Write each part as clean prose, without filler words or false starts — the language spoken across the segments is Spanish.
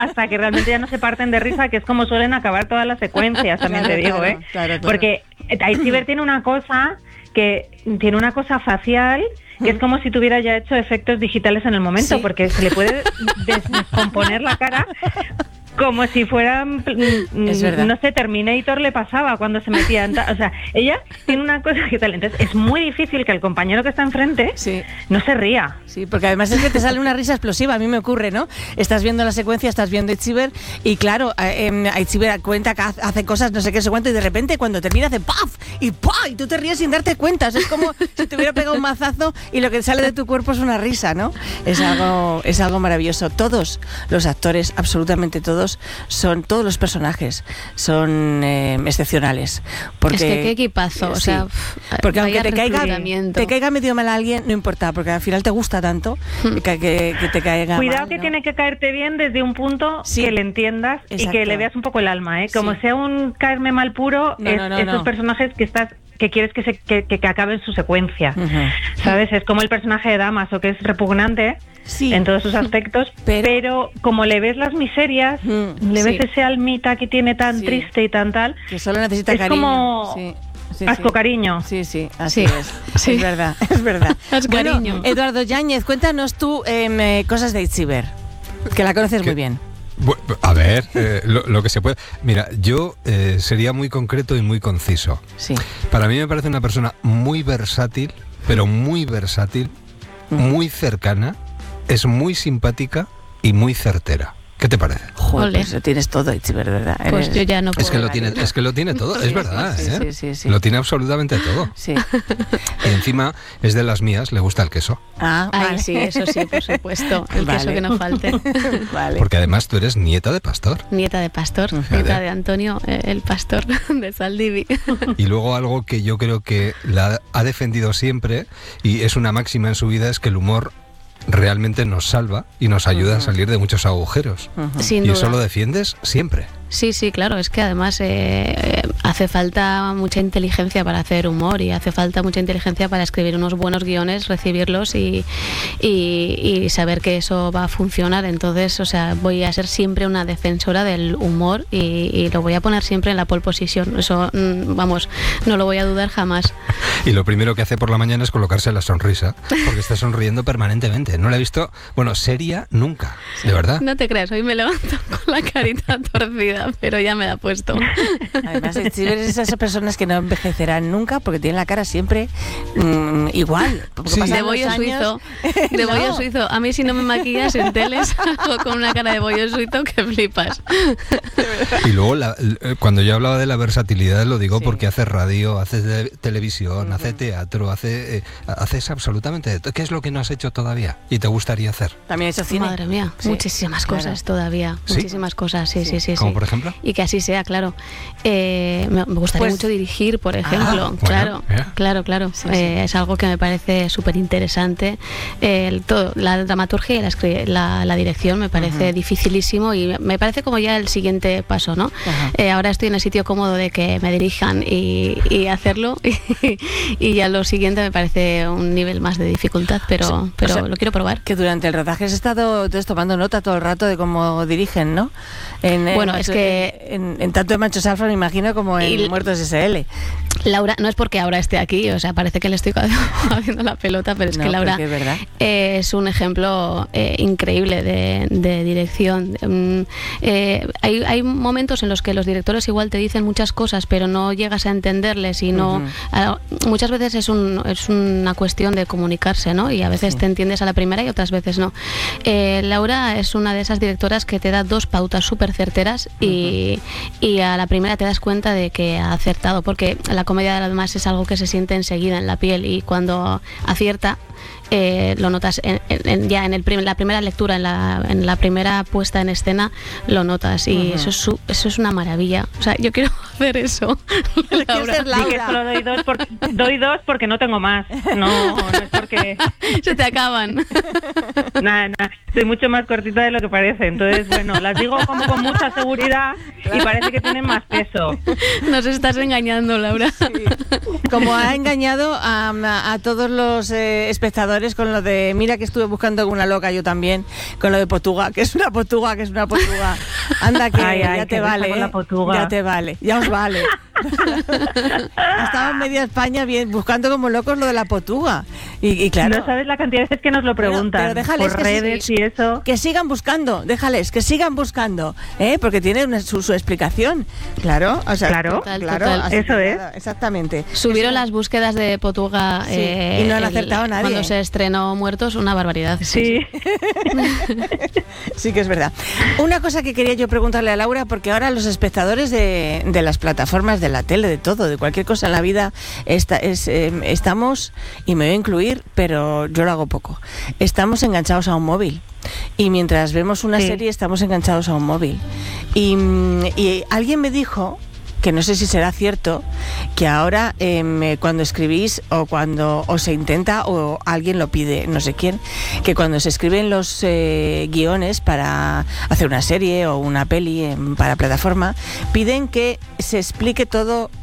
hasta que realmente ya no se parten de risa, que es como suelen acabar todas las secuencias, también te digo, Claro. Porque Aichiber tiene una cosa facial que es como si tuviera ya hecho efectos digitales en el momento, porque se le puede descomponer la cara como si fuera, no sé, Terminator le pasaba cuando se metía en... O sea, ella tiene una cosa que tal. Entonces es muy difícil que el compañero que está enfrente no se ría. Sí, porque además es que te sale una risa explosiva. A mí me ocurre, ¿no? Estás viendo la secuencia, estás viendo Aichiber y claro, Aichiber cuenta que hace cosas, no sé qué, se cuenta, y de repente cuando termina hace ¡paf! Y ¡paf! Y tú te ríes sin darte cuenta. O sea, es como si te hubiera pegado un mazazo y lo que sale de tu cuerpo es una risa, ¿no? Es algo maravilloso. Todos los actores, absolutamente todos los personajes son excepcionales. Porque, es que qué equipazo, o sea, porque aunque te caiga medio mal a alguien, no importa, porque al final te gusta tanto que te caiga Cuidado mal, que ¿no? tiene que caerte bien desde un punto que le entiendas y que le veas un poco el alma, ¿eh? Como sea un caerme mal puro, esos personajes que quieres que acaben su secuencia, ¿sabes? Es como el personaje de Damaso, que es repugnante en todos sus aspectos, pero como le ves las miserias, le ves ese almita que tiene tan triste y tan tal, que solo necesita cariño. Como... asco cariño. Sí, así es. Sí. Es verdad. Bueno, Eduardo Yáñez, cuéntanos tú cosas de Aichiber, que la conoces muy bien. A ver, lo que se puede... Mira, yo sería muy concreto y muy conciso. Sí. Para mí me parece una persona muy versátil, pero muy versátil, muy cercana, es muy simpática y muy certera. ¿Qué te parece? Joder, pues tienes todo, Aichiber, ¿verdad? Pues yo ya no puedo. Es que lo tiene todo, es verdad, sí. Lo tiene absolutamente todo. Sí. Y encima es de las mías, le gusta el queso. Ay, sí, eso sí, por supuesto. El queso que no falte. Vale. Porque además tú eres nieta de pastor. Nieta de pastor, nieta de Antonio, el pastor de Saldivi. Y luego algo que yo creo que la ha defendido siempre, y es una máxima en su vida, es que el humor realmente nos salva y nos ayuda a salir de muchos agujeros. Sin y duda. eso lo defiendes siempre. Sí, claro, es que además hace falta mucha inteligencia para hacer humor y hace falta mucha inteligencia para escribir unos buenos guiones, recibirlos y saber que eso va a funcionar. Entonces, o sea, voy a ser siempre una defensora del humor y lo voy a poner siempre en la pole position. Eso, vamos, no lo voy a dudar jamás. Y lo primero que hace por la mañana es colocarse la sonrisa, porque está sonriendo permanentemente. No la he visto, seria nunca, de verdad. No te creas, hoy me levanto con la carita torcida, pero ya me la he puesto. Además, si eres esas personas que no envejecerán nunca porque tienen la cara siempre igual. De bollo suizo. De bollo suizo. A mí si no me maquillas en teles, hago con una cara de bollo suizo que flipas. Y luego, cuando yo hablaba de la versatilidad, lo digo porque haces radio, haces televisión, haces teatro, haces absolutamente de todo. ¿Qué es lo que no has hecho todavía y te gustaría hacer? También he hecho cine. Madre mía, muchísimas cosas todavía. ¿Sí? Muchísimas cosas, sí. ¿Como por ejemplo? Y que así sea, claro. Me gustaría mucho dirigir, por ejemplo. Claro. Es algo que me parece súper interesante. La dramaturgia y la dirección me parece dificilísimo y me parece como ya el siguiente paso, ¿no? Ahora estoy en el sitio cómodo de que me dirijan y hacerlo y ya lo siguiente me parece un nivel más de dificultad, pero lo quiero probar. Que durante el rodaje has estado tomando nota todo el rato de cómo dirigen, ¿no? Es que en tanto en Machos Alfa me imagino como en Muertos SL. Laura, no es porque ahora esté aquí, o sea, parece que le estoy haciendo la pelota, pero es que Laura es un ejemplo increíble de dirección. Hay momentos en los que los directores igual te dicen muchas cosas, pero no llegas a entenderles y no... muchas veces es una cuestión de comunicarse, ¿no? Y a veces te entiendes a la primera y otras veces no. Laura es una de esas directoras que te da dos pautas súper certeras y a la primera te das cuenta de que ha acertado, porque la comedia además es algo que se siente enseguida en la piel y cuando acierta lo notas ya en la primera lectura, en la primera puesta en escena lo notas y eso es una maravilla. O sea, yo quiero hacer eso. Laura. Sí, que solo doy dos porque no tengo más. No es porque... Se te acaban. Nada, soy mucho más cortita de lo que parece. Entonces, bueno, las digo como con mucha seguridad y parece que tienen más peso. Nos estás engañando, Laura. Sí. Como ha engañado a todos los espectadores con lo de, mira que estuve buscando una loca yo también, con lo de Potuga, que es una Potuga. Anda que ya te vale, ya te vale, ya os vale. Estaba en media España bien buscando como locos lo de la Potuga y claro, no sabes la cantidad de veces que nos lo preguntan, pero déjales por redes y eso, que sigan buscando, déjales que sigan buscando, porque tiene su explicación, claro, o sea, claro, eso es exactamente. Subieron las búsquedas de Potuga y no han acertado nadie cuando se estrenó Muertos, una barbaridad. Sí. Sí que es verdad. Una cosa que quería yo preguntarle a Laura, porque ahora los espectadores de las plataformas, de la tele, de todo, de cualquier cosa en la vida, estamos, y me voy a incluir, pero yo lo hago poco, estamos enganchados a un móvil. Y mientras vemos una serie estamos enganchados a un móvil. Y alguien me dijo, que no sé si será cierto, que ahora cuando escribís o cuando os se intenta o alguien lo pide, no sé quién, que cuando se escriben los guiones para hacer una serie o una peli para plataforma, piden que se explique todo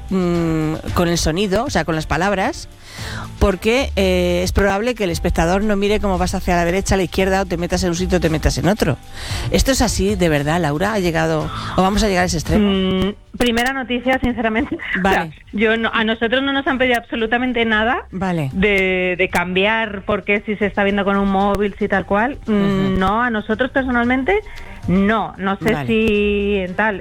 con el sonido, o sea, con las palabras, porque es probable que el espectador no mire cómo vas hacia la derecha, a la izquierda, o te metas en un sitio o te metas en otro. ¿Esto es así, de verdad, Laura? ¿Ha llegado o vamos a llegar a ese extremo? Primera noticia, sinceramente. Vale. O sea, a nosotros no nos han pedido absolutamente nada de cambiar porque si se está viendo con un móvil, si tal cual. No, a nosotros personalmente no sé si en tal...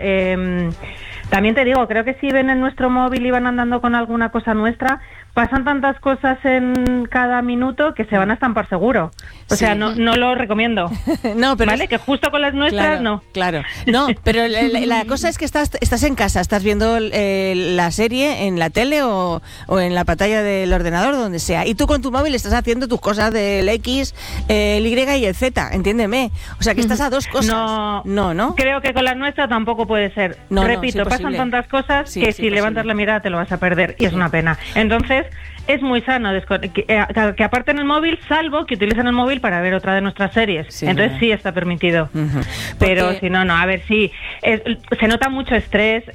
también te digo, creo que si ven en nuestro móvil y van andando con alguna cosa nuestra, pasan tantas cosas en cada minuto que se van a estampar seguro. O sea, no lo recomiendo. No, pero ¿vale? Que justo con las nuestras, no. Claro. No, pero la cosa es que estás en casa, estás viendo la serie en la tele o en la pantalla del ordenador, donde sea. Y tú con tu móvil estás haciendo tus cosas del X, el Y y el Z, entiéndeme. O sea, que estás a dos cosas. No. Creo que con las nuestras tampoco puede ser. Repito, pasan tantas cosas que si levantas la mirada te lo vas a perder. Y es una pena. Entonces, es muy sano que aparten el móvil, salvo que utilicen el móvil para ver otra de nuestras series. Entonces sí está permitido. Pero si no, a ver, sí, se nota mucho estrés,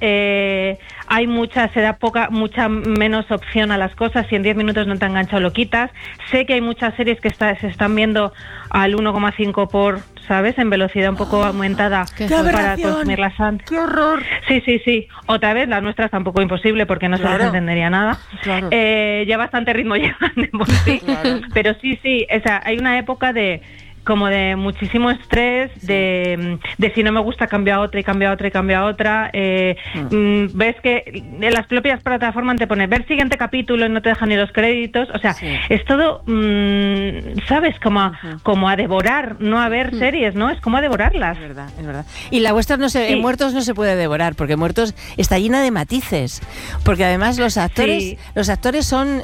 hay se da mucha menos opción a las cosas. Si en 10 minutos no te ha enganchado, lo quitas. Sé que hay muchas series que se están viendo al 1,5 por, ¿sabes? En velocidad un poco aumentada para consumirlas antes. ¡Qué horror! Sí. Otra vez, las nuestras tampoco imposible porque no se les entendería nada. Claro. Ya bastante ritmo llevan de por sí. Claro. Pero sí, o sea, hay una época de muchísimo estrés, de si no me gusta cambia a otra y cambia a otra y cambia a otra. Ves que en las propias plataformas te pone ver siguiente capítulo y no te dejan ni los créditos. O sea, es todo, ¿sabes? Como a devorar, no a ver series, ¿no? Es como a devorarlas. Es verdad. Y la vuestra en Muertos no se puede devorar, porque Muertos está llena de matices. Porque además los actores son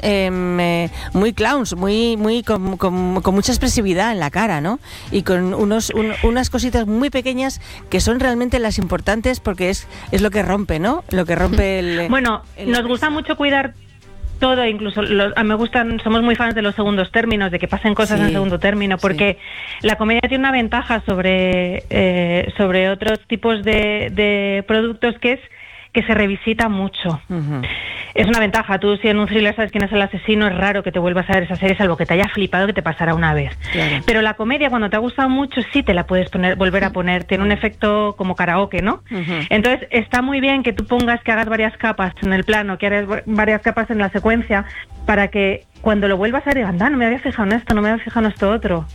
muy clowns, muy con mucha expresividad en la cara, ¿no? Y con unas cositas muy pequeñas que son realmente las importantes, porque es lo que rompe, ¿no? Lo que rompe el... Bueno, nos gusta mucho cuidar todo, incluso somos muy fans de los segundos términos, de que pasen cosas en segundo término, porque la comedia tiene una ventaja sobre otros tipos de productos, que es que se revisita mucho. Es una ventaja. Tú, si en un thriller sabes quién es el asesino, es raro que te vuelvas a ver esa serie, salvo que te haya flipado, que te pasara una vez. Claro. Pero la comedia, cuando te ha gustado mucho, sí te la puedes volver a poner. Tiene un efecto como karaoke, ¿no? Entonces, está muy bien que tú que hagas varias capas en el plano, que hagas varias capas en la secuencia, para que cuando lo vuelvas a ver, no me había fijado en esto, no me había fijado en esto otro.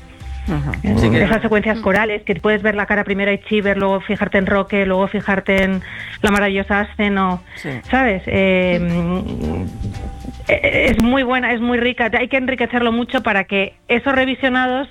Esas secuencias corales que puedes ver la cara primero a Itziber, luego fijarte en Roque, luego fijarte en la maravillosa Ascen, ¿sabes? Es muy buena, es muy rica. Hay que enriquecerlo mucho para que esos revisionados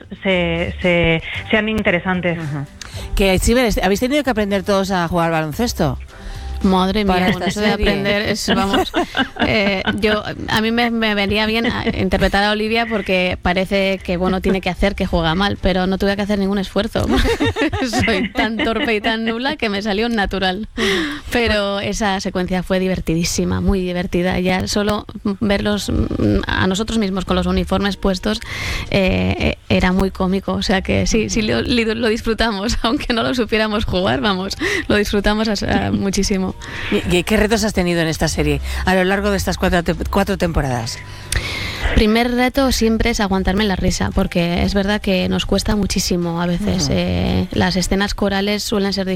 sean interesantes. Que Itziber, ¿habéis tenido que aprender todos a jugar baloncesto? Madre mía, con eso de aprender, vamos, a mí me venía bien interpretar a Olivia porque parece que, bueno, tiene que hacer que juega mal, pero no tuve que hacer ningún esfuerzo. Soy tan torpe y tan nula que me salió natural. Pero esa secuencia fue divertidísima, muy divertida. Ya solo verlos a nosotros mismos con los uniformes puestos era muy cómico. O sea que sí lo disfrutamos, aunque no lo supiéramos jugar, vamos, lo disfrutamos muchísimo. ¿Y qué retos has tenido en esta serie a lo largo de estas cuatro temporadas? Primer reto siempre es aguantarme la risa, porque es verdad que nos cuesta muchísimo a veces. Las escenas corales suelen ser